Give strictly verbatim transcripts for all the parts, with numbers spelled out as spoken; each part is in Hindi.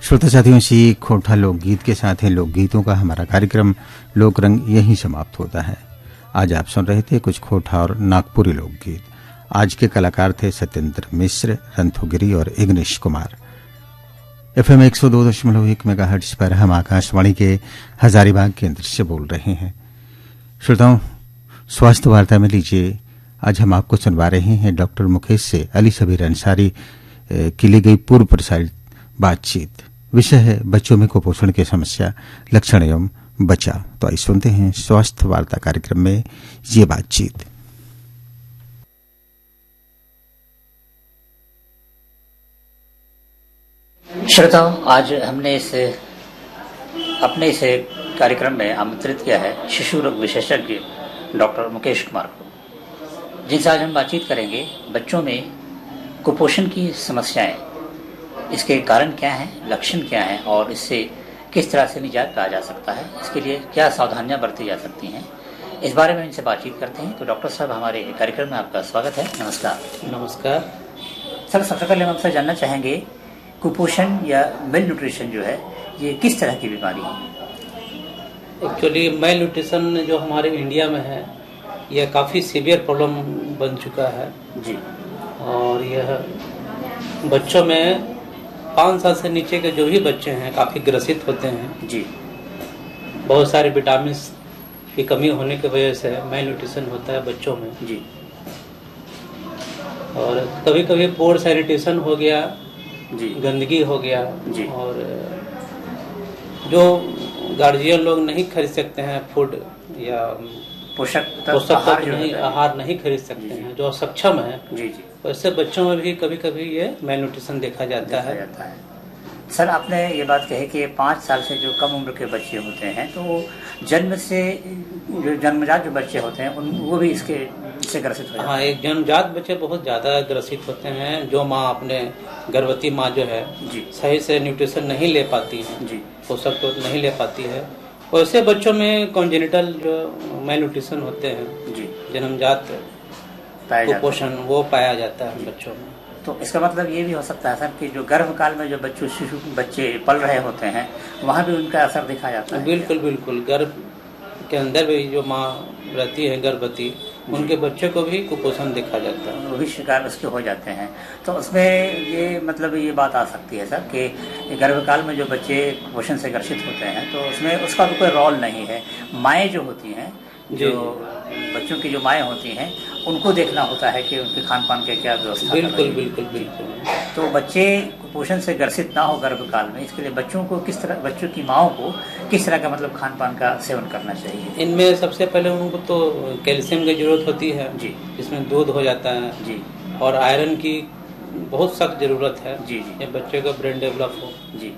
श्रोता साथियों से खोटा लोकगीत के साथ ही लोकगीतों का हमारा कार्यक्रम लोक रंग यहीं समाप्त होता है। आज आप सुन रहे थे कुछ खोटा और नागपुरी लोकगीत। आज के कलाकार थे सत्येंद्र मिश्र, रंथुगिरी और इग्निश कुमार। एफएम एक सौ दो दशमलव एक मेगाहर्ट्ज पर हम आकाशवाणी के हजारीबाग केंद्र से बोल रहे हैं। श्रोताओं, स्वास्थ्य वार्ता में लीजिए आज हम आपको सुनवा रहे हैं डॉक्टर मुकेश से अली सबीर अंसारी की ली गई पूर्व प्रसारित बातचीत। विषय है बच्चों में कुपोषण की समस्या, लक्षण एवं बचाव। तो आइए सुनते हैं स्वास्थ्य वार्ता कार्यक्रम में ये बातचीत। श्रोताओं, आज हमने इस अपने इस कार्यक्रम में आमंत्रित किया है शिशु रोग विशेषज्ञ डॉक्टर मुकेश कुमार को, जिनसे आज हम बातचीत करेंगे बच्चों में कुपोषण की समस्याएं, इसके कारण क्या हैं, लक्षण क्या हैं और इससे किस तरह से निजात पाया जा सकता है, इसके लिए क्या सावधानियां बरती जा सकती हैं, इस बारे में इनसे बातचीत करते हैं। तो डॉक्टर साहब, हमारे कार्यक्रम में आपका स्वागत है। नमस्कार। नमस्कार सर, सबसे पहले हम आपसे जानना चाहेंगे कुपोषण या मेल न्यूट्रिशन जो है ये किस तरह की बीमारी है? एक्चुअली मेल न्यूट्रिशन जो हमारे इंडिया में है यह काफ़ी सीवियर प्रॉब्लम बन चुका है जी, और यह बच्चों में पाँच साल से नीचे के जो भी बच्चे हैं काफ़ी ग्रसित होते हैं जी। बहुत सारे विटामिन की कमी होने की वजह से मेल न्यूट्रिशन होता है बच्चों में जी। और कभी कभी पोर सैनिटेशन हो गया जी, गंदगी हो गया जी। और जो गार्जियन लोग नहीं खरीद सकते हैं फूड या पोषक पोषक तत्व नहीं आहार नहीं खरीद सकते हैं, जो सक्षम है जी जी, वैसे बच्चों में भी कभी कभी ये मेल न्यूट्रिशन देखा जाता देखा है जाता है। सर, आपने ये बात कही कि पाँच साल से जो कम उम्र के बच्चे होते हैं तो जन्म से जो जन्मजात जो बच्चे होते हैं उन वो भी इसके इससे ग्रसित हो जाते हैं। हाँ, एक जन्मजात बच्चे बहुत ज़्यादा ग्रसित होते हैं। जो माँ अपने गर्भवती माँ जो है जी सही से न्यूट्रिशन नहीं ले पाती है, जी, पोषक तत्व नहीं ले पाती है, वैसे बच्चों में कॉन्जेनिटल जो मेल न्यूट्रिशन होते हैं जी, जन्मजात कुपोषण वो पाया जाता है बच्चों में। तो इसका मतलब ये भी हो सकता है सर कि जो गर्भ काल में जो बच्चों शिशु बच्चे पल रहे होते हैं वहाँ भी उनका असर दिखा जाता है? बिल्कुल बिल्कुल, गर्भ के अंदर भी जो माँ रहती है गर्भवती, उनके बच्चे को भी कुपोषण देखा जाता है, वो भी शिकार उसके हो जाते हैं। तो उसमें ये मतलब ये बात आ सकती है सर कि गर्भकाल में जो बच्चे कुपोषण से ग्रसित होते हैं तो उसमें उसका भी कोई रोल नहीं है। माएँ जो होती हैं, जो बच्चों की जो माएँ होती हैं, उनको देखना होता है कि उनके खान पान के क्या व्यवस्था। बिल्कुल बिल्कुल बिल्कुल। तो बच्चे कुपोषण से ग्रसित ना हो गर्भकाल में, इसके लिए बच्चों को किस तरह, बच्चों की माओं को किस तरह का मतलब खान पान का सेवन करना चाहिए? इनमें सबसे पहले उनको तो कैल्शियम की जरूरत होती है जी, इसमें दूध हो जाता है जी, और आयरन की बहुत सख्त जरूरत है जी जी, ये बच्चे का ब्रेन डेवलप हो जी,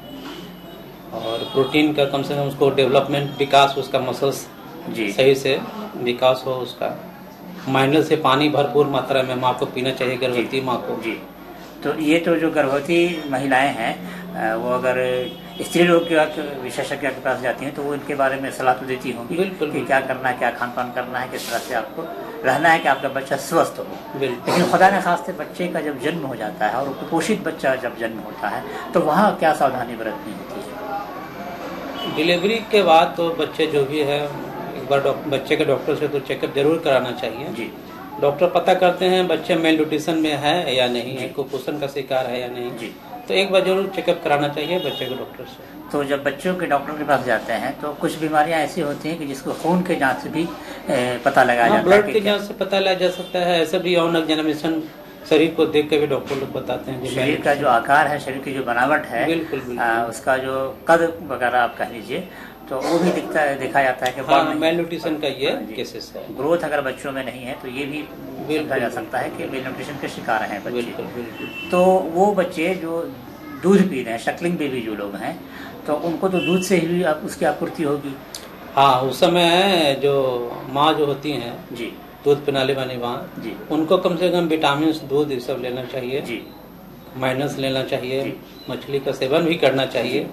और प्रोटीन का कम से कम उसको डेवलपमेंट विकास, उसका मसल्स जी, सही से विकास हो उसका। माइनर से पानी भरपूर मात्रा में माँ को पीना चाहिए, गर्भवती माँ को जी। तो ये तो जो गर्भवती महिलाएं हैं वो अगर स्त्री रोग के विशेषज्ञ के पास जाती हैं तो वो इनके बारे में सलाह तो देती होंगी बिल्कुल कि क्या करना है, क्या खान पान करना है, किस तरह से आपको रहना है कि आपका बच्चा स्वस्थ हो। बिल्कुल। लेकिन खुदा न खास्ते बच्चे का जब जन्म हो जाता है और कुपोषित बच्चा जब जन्म होता है तो वहाँ क्या सावधानी बरतनी होती है? डिलीवरी के बाद तो बच्चे जो भी है एक बार बच्चे के डॉक्टर से तो चेकअप जरूर कराना चाहिए जी। डॉक्टर पता करते हैं बच्चे मेल न्यूट्रिशन में है या नहीं है, कुपोषण का शिकार है या नहीं जी। तो एक बार जरूर चेकअप कराना चाहिए बच्चे के डॉक्टर से। तो जब बच्चों के डॉक्टर के पास जाते हैं तो कुछ बीमारियां ऐसी होती हैं कि जिसको खून के जांच से भी पता लगाया जाता है। ब्लड के जांच से पता लगाया जा सकता है। ऐसे भी यौन एग्जामिनेशन शरीर को देख के भी डॉक्टर लोग बताते हैं। शरीर का जो आकार है, शरीर की जो बनावट है, बिल्कुल बिल्कुल, आ, उसका जो कद वगैरह आप कह लीजिए तो वो भी दिखता है, देखा जाता है कि हाँ, मेल न्यूट्रिशन का ये केसेस है। ग्रोथ अगर बच्चों में नहीं है तो ये भी देखा जा सकता है कि मेल न्यूट्रिशन के शिकार हैं बच्चे। बिल्कुल बिल्कुल। तो वो बच्चे जो दूध पी रहे हैं, शक्लिंग बेबी जो लोग हैं, तो उनको तो दूध से ही उसकी आपूर्ति होगी। हाँ, उस समय जो माँ जो होती हैं जी, दूध पिलाने वाली माँ जी, उनको कम से कम विटामिन दूध ये सब लेना चाहिए जी, माइनस लेना चाहिए जी। मछली का सेवन भी करना चाहिए।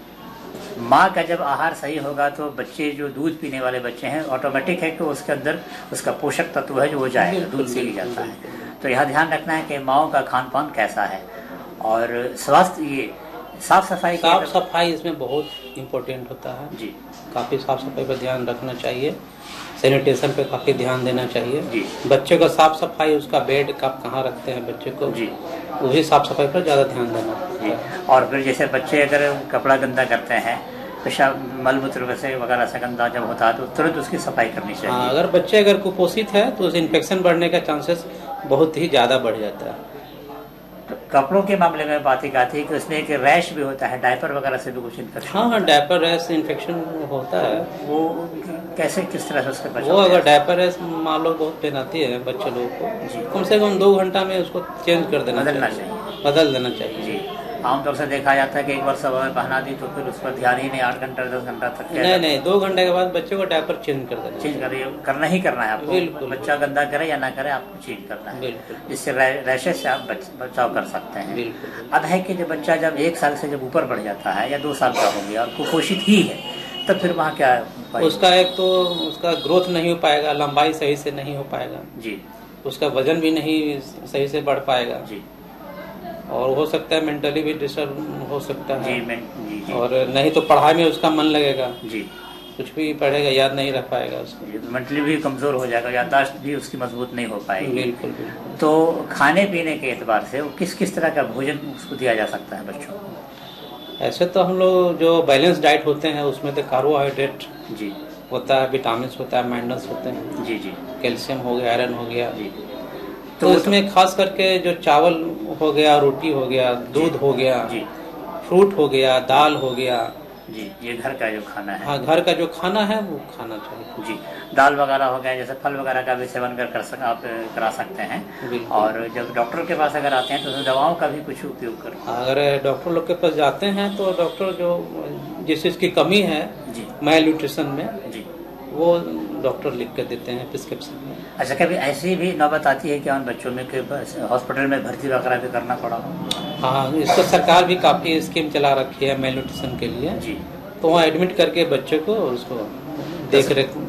माँ का जब आहार सही होगा तो बच्चे जो दूध पीने वाले बच्चे हैं ऑटोमेटिक है कि उसके अंदर उसका पोषक तत्व है जो वो जाएगा, दूध से ही जाता है। तो यह ध्यान रखना है कि माँओं का खान पान कैसा है और स्वास्थ्य ये साफ सफाई की साफ अगर- सफाई इसमें बहुत इम्पोर्टेंट होता है जी काफ़ी साफ सफाई पर ध्यान रखना चाहिए, सैनिटेशन पे काफ़ी ध्यान देना चाहिए। जी। बच्चे को साफ सफाई, उसका बेड कब कहाँ रखते हैं बच्चे को, जी वही साफ सफाई पर ज़्यादा ध्यान देना जी। होता है। और फिर जैसे बच्चे अगर कपड़ा गंदा करते हैं, पेशाब मलमूत्र वैसे वगैरह से गंदा जब होता है तो तुरंत उसकी सफाई करनी हाँ, चाहिए। अगर बच्चे अगर कुपोषित है तो उसे इन्फेक्शन बढ़ने का चांसेस बहुत ही ज़्यादा बढ़ जाता है। तो कपड़ों के मामले में बात एक आती है कि उसमें एक रैश भी होता है, डायपर वगैरह से भी कुछ इन्फेक्शन हाँ हाँ, डायपर रैश इन्फेक्शन होता है। वो कैसे किस तरह से उसके वो बचाव अगर किया जाए? डायपर रैश मान लो बहुत पहनाती है बच्चे लोगों जी। को, कम से कम दो घंटा में उसको चेंज कर देना बदलना चाहिए, बदल देना चाहिए। जी। आमतौर से देखा जाता है कि एक बार सुबह में पहना दी तो फिर उस पर ध्यान ही नहीं, आठ घंटा दस घंटा तक क्या नहीं नहीं, दो घंटे के बाद बच्चे को डायपर चेंज कर देना चेंज करिए, करना ही करना है आपको। बिल्कुल। बच्चा गंदा करे या ना करे आपको चेंज करना है, बिल्कुल जिससे रै- रैशेस से आप बच, बचाव कर सकते हैं। बिल्कुल। अब है कि जब बच्चा जब एक साल से जब ऊपर बढ़ जाता है या दो साल का हो गया और कुपोषित ही है, तब फिर वहाँ क्या उपाय? उसका एक तो उसका ग्रोथ नहीं हो पाएगा, लंबाई सही से नहीं हो पाएगा, जी उसका वजन भी नहीं सही से बढ़ पाएगा, जी और हो सकता है मेंटली भी डिस्टर्ब हो सकता जी है, मैं जी जी और नहीं तो पढ़ाई में उसका मन लगेगा, जी कुछ भी पढ़ेगा याद नहीं रख पाएगा उसको। मेंटली भी कमजोर हो जाएगा, याददाश्त भी उसकी मजबूत नहीं हो पाएगी। बिल्कुल बिल्कुल। तो खाने पीने के एतबार से वो किस किस तरह का भोजन उसको दिया जा सकता है बच्चों को? ऐसे तो हम लोग जो बैलेंस डाइट होते हैं उसमें तो कार्बोहाइड्रेट जी होता है, विटामिन होता है, मिनरल्स होते हैं, जी जी कैल्शियम हो गया, आयरन हो गया। जी। तो वो इसमें खास करके जो चावल हो गया, रोटी हो गया, दूध हो गया, जी फ्रूट हो गया, दाल हो गया, जी, ये घर का जो खाना है। हाँ घर का जो खाना है वो खाना चाहिए। जी, दाल वगैरह हो गया, जैसे फल वगैरह का भी सेवन कर कर सक, आप करा सकते हैं। बिल्कुल। और जब डॉक्टर के पास अगर आते हैं तो उसमें दवाओं का भी कुछ उपयोग करें। अगर डॉक्टर लोग के पास जाते हैं तो डॉक्टर जो जिस चीज़ की कमी है जी माइल न्यूट्रिशन में, जी। वो डॉक्टर लिख कर देते हैं प्रिस्क्रिप्शन में। अच्छा, कभी ऐसी भी नौबत आती है कि उन बच्चों में कि हॉस्पिटल में भर्ती वगैरह भी करना पड़ा हो? हाँ, इसको सरकार भी काफ़ी स्कीम चला रखी है मेल न्यूट्रिशन के लिए, जी तो वहाँ एडमिट करके बच्चे को उसको देख रेख